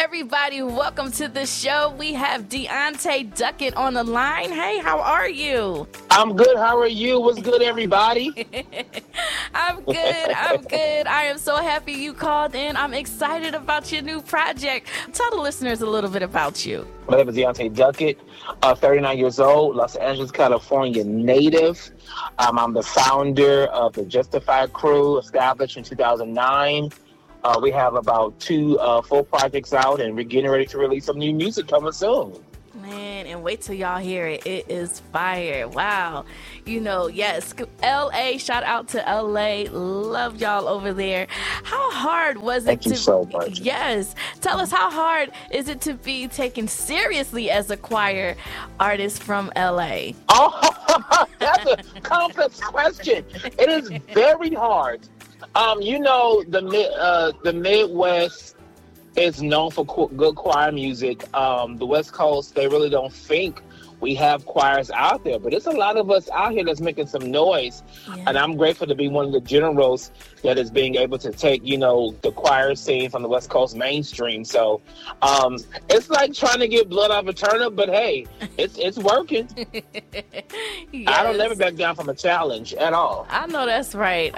everybody. Welcome to the show. We have Deontay Duckett on the line. Hey, how are you? I'm good. How are you? What's good, everybody? I'm good. I am so happy you called in. I'm excited about your new project. Tell the listeners a little bit about you. My name is Deontay Duckett, 39 years old, Los Angeles, California native. I'm the founder of the Justified crew, established in 2009. We have about 2 full projects out, and we're getting ready to release some new music coming soon. Man, and wait till y'all hear it. It is fire. Wow. You know, yes, L.A., shout out to L.A. Love y'all over there. How hard was it Thank you so much. Yes. Tell us, how hard is it to be taken seriously as a choir artist from L.A.? Oh, that's a complex question. It is very hard. You know, the Midwest is known for good choir music. The West Coast, they really don't think we have choirs out there, but there's a lot of us out here that's making some noise. Yeah. And I'm grateful to be one of the generals that is being able to take, you know, the choir scene from the West Coast mainstream. So it's like trying to get blood off a turnip, but hey, it's working. Yes. I don't never back down from a challenge at all. I know that's right.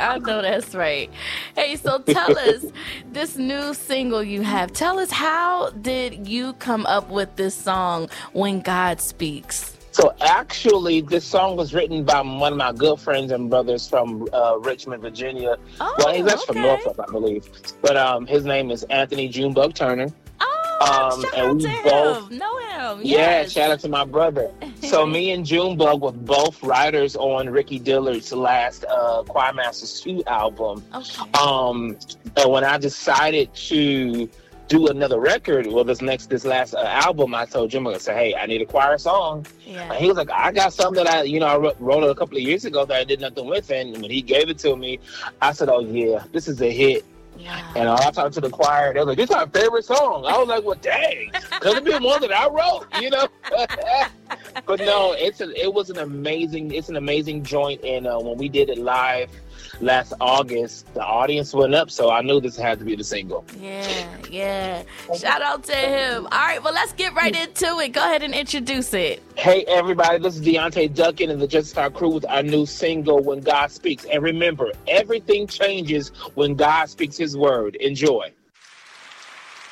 Hey, so tell us, this new single you have, tell us, how did you come up with this song, When God Speaks? So actually, this song was written by one of my good friends and brothers from Richmond, Virginia. Oh, well, he's actually from Norfolk, I believe. But his name is Anthony Junebug Turner. Oh, shout out to him. Know him. Yes. Yeah, shout out to my brother. So me and Junebug were both writers on Ricky Dillard's last Choir Masters 2 album. Okay. And when I decided to do another record, well, this last album, I told Jim, I said, hey, I need a choir song. Yeah. And he was like, I got something that I wrote it a couple of years ago that I did nothing with. And when he gave it to me, I said, oh yeah, this is a hit. Yeah. And I talked to the choir, they were like, this is our favorite song. I was like, well, dang, could it be one that I wrote, you know? But no, it's an amazing joint. And when we did it live last August, the audience went up, so I knew this had to be the single. Yeah. Shout out to him. All right, well, let's get right into it. Go ahead and introduce it. Hey, everybody, this is Deontay Duckett and the Justified crew with our new single, When God Speaks. And remember, everything changes when God speaks his word. Enjoy.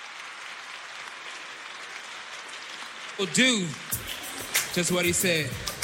Will do just what he said.